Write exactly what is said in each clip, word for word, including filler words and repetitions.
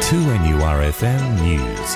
two N U R F M News.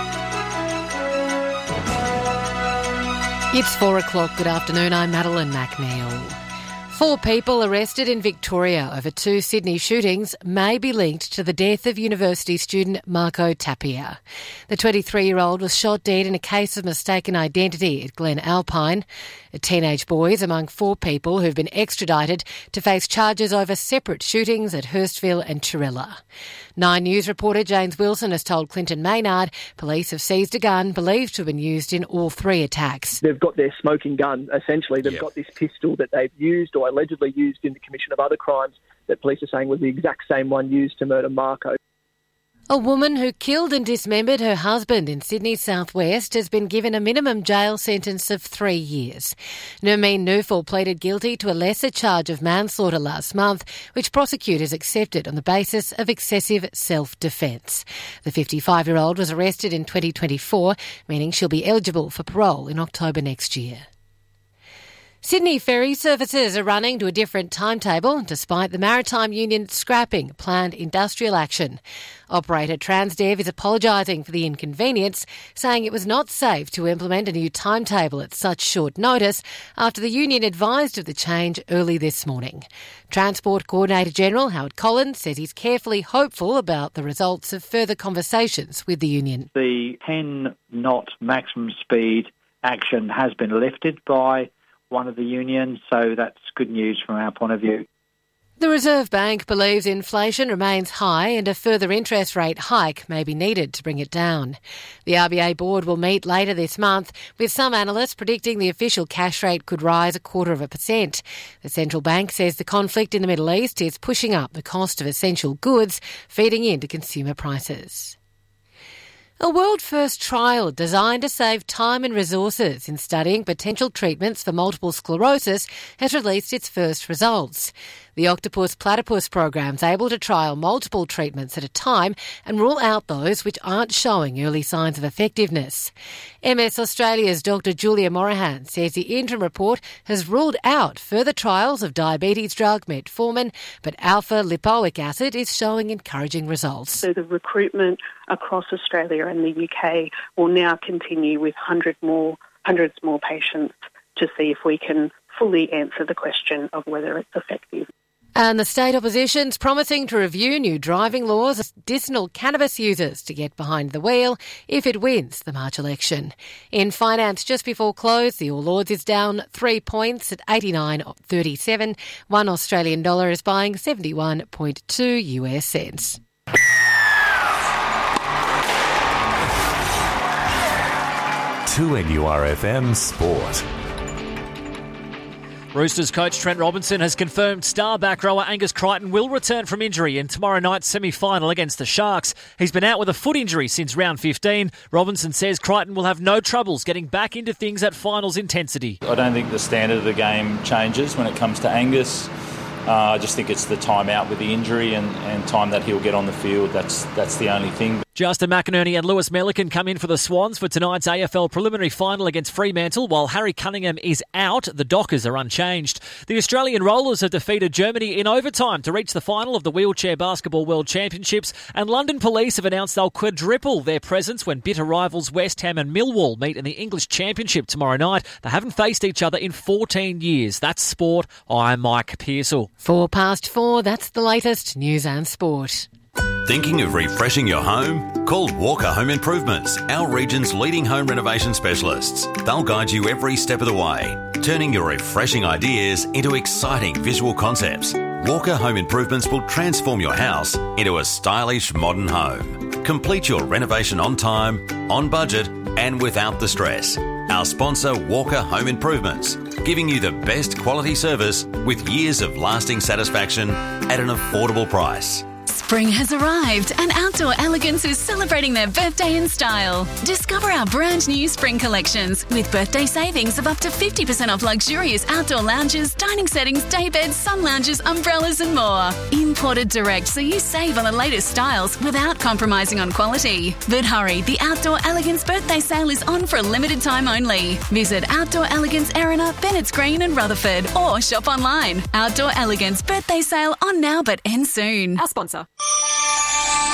It's four o'clock. Good afternoon. I'm Madeline McNeil. Four people arrested in Victoria over two Sydney shootings may be linked to the death of university student Marco Tapia. The twenty-three-year-old was shot dead in a case of mistaken identity at Glen Alpine. A teenage boy is among four people who've been extradited to face charges over separate shootings at Hurstville and Chirilla. Nine News reporter James Wilson has told Clinton Maynard police have seized a gun believed to have been used in all three attacks. They've got their smoking gun, essentially. They've yep. got this pistol that they've used or allegedly used in the commission of other crimes that police are saying was the exact same one used to murder Marco. A woman who killed and dismembered her husband in Sydney's southwest has been given a minimum jail sentence of three years. Nermeen Newfall pleaded guilty to a lesser charge of manslaughter last month, which prosecutors accepted on the basis of excessive self-defence. The fifty-five-year-old was arrested in twenty twenty-four, meaning she'll be eligible for parole in October next year. Sydney ferry services are running to a different timetable despite the Maritime Union scrapping planned industrial action. Operator Transdev is apologising for the inconvenience, saying it was not safe to implement a new timetable at such short notice after the union advised of the change early this morning. Transport Coordinator General Howard Collins says he's carefully hopeful about the results of further conversations with the union. The ten knot maximum speed action has been lifted by one of the unions, so that's good news from our point of view. The Reserve Bank believes inflation remains high and a further interest rate hike may be needed to bring it down. The R B A board will meet later this month, with some analysts predicting the official cash rate could rise a quarter of a percent. The central bank says the conflict in the Middle East is pushing up the cost of essential goods, feeding into consumer prices. A world-first trial designed to save time and resources in studying potential treatments for multiple sclerosis has released its first results. The Octopus Platypus program is able to trial multiple treatments at a time and rule out those which aren't showing early signs of effectiveness. M S Australia's Doctor Julia Morahan says the interim report has ruled out further trials of diabetes drug metformin, but alpha-lipoic acid is showing encouraging results. So the recruitment across Australia and the U K will now continue with hundred more, hundreds more patients to see if we can fully answer the question of whether it's effective. And the state opposition's promising to review new driving laws of medicinal cannabis users to get behind the wheel if it wins the March election. In finance, just before close, the All Ords is down three points at eighty-nine thirty-seven. One Australian dollar is buying seventy-one point two U S cents. two N U R F M Sport. Roosters coach Trent Robinson has confirmed star back rower Angus Crichton will return from injury in tomorrow night's semi-final against the Sharks. He's been out with a foot injury since round fifteen. Robinson says Crichton will have no troubles getting back into things at finals intensity. I don't think the standard of the game changes when it comes to Angus. Uh, I just think it's the time out with the injury and, and time that he'll get on the field. That's that's the only thing. Justin McInerney and Lewis Melican come in for the Swans for tonight's A F L preliminary final against Fremantle, while Harry Cunningham is out. The Dockers are unchanged. The Australian Rollers have defeated Germany in overtime to reach the final of the Wheelchair Basketball World Championships, and London Police have announced they'll quadruple their presence when bitter rivals West Ham and Millwall meet in the English Championship tomorrow night. They haven't faced each other in fourteen years. That's sport. I'm Mike Pearsall. Four past four, that's the latest news and sport. Thinking of refreshing your home? Call Walker Home Improvements, our region's leading home renovation specialists. They'll guide you every step of the way, turning your refreshing ideas into exciting visual concepts. Walker Home Improvements will transform your house into a stylish modern home. Complete your renovation on time, on budget, and without the stress. Our sponsor, Walker Home Improvements, giving you the best quality service with years of lasting satisfaction at an affordable price. Spring has arrived and Outdoor Elegance is celebrating their birthday in style. Discover our brand new spring collections with birthday savings of up to fifty percent off luxurious outdoor lounges, dining settings, day beds, sun lounges, umbrellas and more. Imported direct so you save on the latest styles without compromising on quality. But hurry, the Outdoor Elegance birthday sale is on for a limited time only. Visit Outdoor Elegance Erina, Bennett's Green and Rutherford or shop online. Outdoor Elegance birthday sale on now but ends soon. Our sponsor.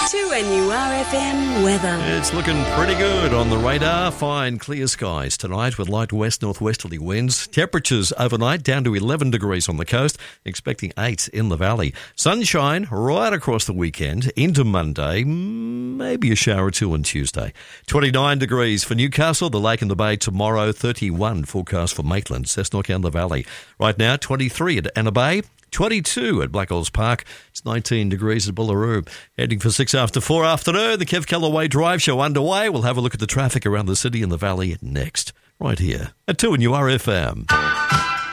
two N U R F M weather. It's looking pretty good on the radar. Fine, clear skies tonight with light west-northwesterly winds. Temperatures overnight down to eleven degrees on the coast, expecting eight in the valley. Sunshine right across the weekend into Monday, maybe a shower or two on Tuesday. twenty-nine degrees for Newcastle, the Lake and the Bay tomorrow, thirty-one forecast for Maitland, Cessnock and the Valley. Right now, twenty-three at Anna Bay. twenty-two at Black Hills Park. It's nineteen degrees at Bullaroo. Heading for six after four afternoon. The Kev Callaway Drive Show underway. We'll have a look at the traffic around the city and the valley next. Right here at two N U R F M.